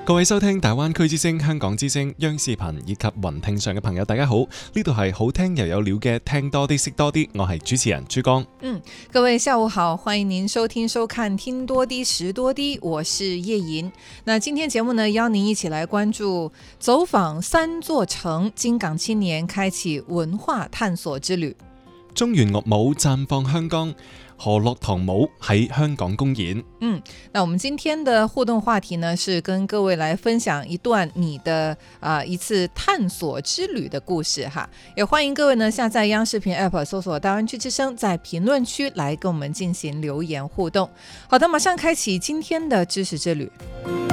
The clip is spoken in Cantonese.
各位收聽大灣區之聲、香港之聲、央視頻以及雲聽上嘅朋友，大家好，呢度係好聽又有料嘅聽多啲識多啲，我係主持人珠江。 各位下午好，歡迎您收聽收看聽多啲識多啲，我是葉瑩。那今天節目呢，邀您一起來關注走訪三座城，京港青年開啟文化探索之旅。 中原樂舞綻放香江，河洛塘舞喺香港公演。 那我們今天的互動話題呢，是跟各位來分享一段你的一次探索之旅的故事哈。也歡迎各位呢下載央視頻 App 搜索大灣區之聲，在評論區來跟我們進行留言互動。好的，馬上開啟今天的知識之旅。